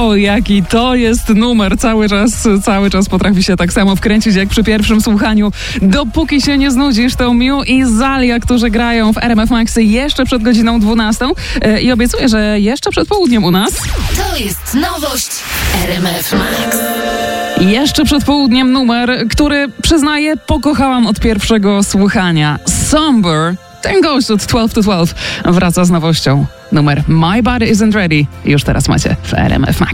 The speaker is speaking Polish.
O, jaki to jest numer. Cały czas potrafi się tak samo wkręcić jak przy pierwszym słuchaniu. Dopóki się nie znudzisz, to Miu i Zalia, którzy grają w RMF Maxy jeszcze przed godziną 12. I obiecuję, że jeszcze przed południem u nas. To jest nowość RMF Max. Jeszcze przed południem numer, który, przyznaję, pokochałam od pierwszego słuchania. Somber. Ten gość od 12 to 12 wraca z nowością. Numer My Body Isn't Ready już teraz macie w RMF Max.